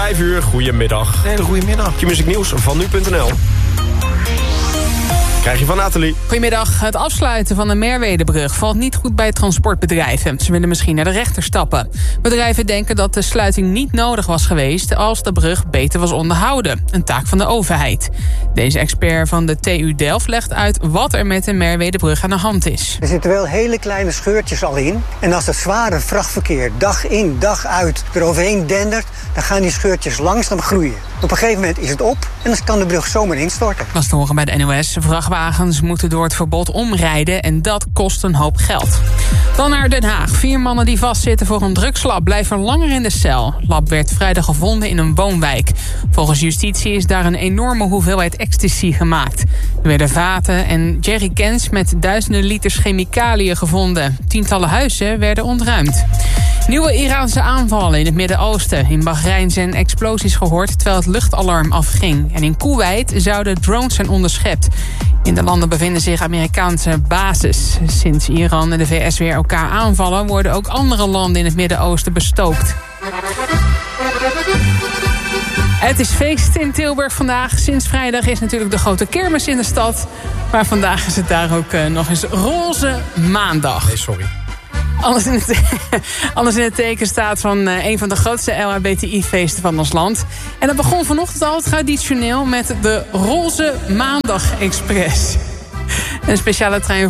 5 uur, goedemiddag. Een hele goede middag. Q-Music Nieuws van nu.nl. Krijg je van Nathalie. Goedemiddag. Het afsluiten van de Merwedebrug valt niet goed bij transportbedrijven. Ze willen misschien naar de rechter stappen. Bedrijven denken dat de sluiting niet nodig was geweest als de brug beter was onderhouden. Een taak van de overheid. Deze expert van de TU Delft legt uit wat er met de Merwedebrug aan de hand is. Er zitten wel hele kleine scheurtjes al in. En als het zware vrachtverkeer dag in, dag uit eroverheen dendert, dan gaan die scheurtjes langzaam groeien. Op een gegeven moment is het op en dan kan de brug zomaar instorten. Was te horen bij de NOS. Vrachtwagens moeten door het verbod omrijden en dat kost een hoop geld. Dan naar Den Haag. 4 mannen die vastzitten voor een drugslab blijven langer in de cel. Lab werd vrijdag gevonden in een woonwijk. Volgens justitie is daar een enorme hoeveelheid ecstasy gemaakt. Er werden vaten en jerrycans met duizenden liters chemicaliën gevonden. Tientallen huizen werden ontruimd. Nieuwe Iraanse aanvallen in het Midden-Oosten. In Bahrein zijn explosies gehoord terwijl het luchtalarm afging. En in Koeweit zouden drones zijn onderschept. In de landen bevinden zich Amerikaanse bases. Sinds Iran en de VS weer elkaar aanvallen, worden ook andere landen in het Midden-Oosten bestookt. Het is feest in Tilburg vandaag. Sinds vrijdag is natuurlijk de grote kermis in de stad. Maar vandaag is het daar ook nog eens Roze Maandag. Nee, sorry. Alles in het teken staat van een van de grootste LHBTI-feesten van ons land. En dat begon vanochtend al traditioneel met de Roze Maandag Express. Een speciale trein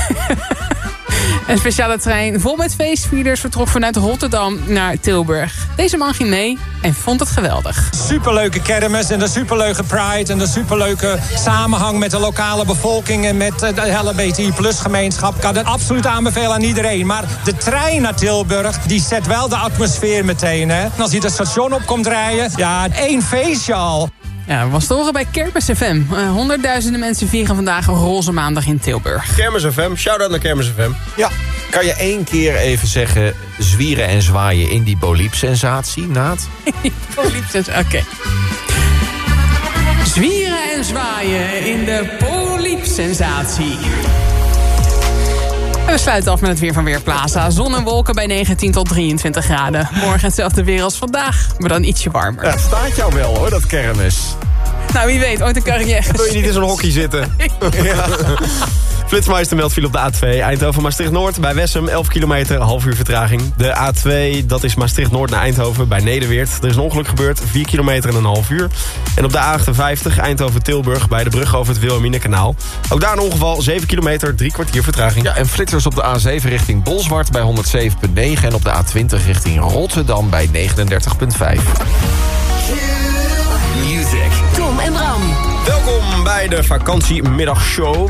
vol met feestvierders vertrok vanuit Rotterdam naar Tilburg. Deze man ging mee en vond het geweldig. Superleuke kermis en de superleuke pride en de superleuke samenhang met de lokale bevolking en met de LHBTI+-gemeenschap. Ik kan het absoluut aanbevelen aan iedereen. Maar de trein naar Tilburg, die zet wel de atmosfeer meteen. Hè? En als hij het station op komt rijden, ja, 1 feestje al. Ja, was te horen bij Kermis FM. Honderdduizenden mensen vieren vandaag Roze Maandag in Tilburg. Kermis FM, shout-out naar Kermis FM. Ja, kan je 1 keer even zeggen zwieren en zwaaien in die Boliep-sensatie, Naat? Oké. Zwieren en zwaaien in de Poliep-sensatie. En we sluiten af met het weer van Weerplaza. Zon en wolken bij 19 tot 23 graden. Morgen hetzelfde weer als vandaag, maar dan ietsje warmer. Ja, het staat jou wel hoor, dat kermis. Nou, wie weet, ooit een carrière. Wil je niet in zo'n hockey zitten? Ja. Flitsmeister meldt file op de A2 Eindhoven-Maastricht-Noord. Bij Wessem 11 kilometer, half uur vertraging. De A2, dat is Maastricht-Noord naar Eindhoven bij Nederweert. Er is een ongeluk gebeurd, 4 kilometer en een half uur. En op de A58 Eindhoven-Tilburg bij de brug over het Wilhelminakanaal. Ook daar een ongeval, 7 kilometer, 3 kwartier vertraging. Ja, en flitsers op de A7 richting Bolzwart bij 107,9. En op de A20 richting Rotterdam bij 39,5. Tom en Bram. Welkom bij de vakantiemiddagshow.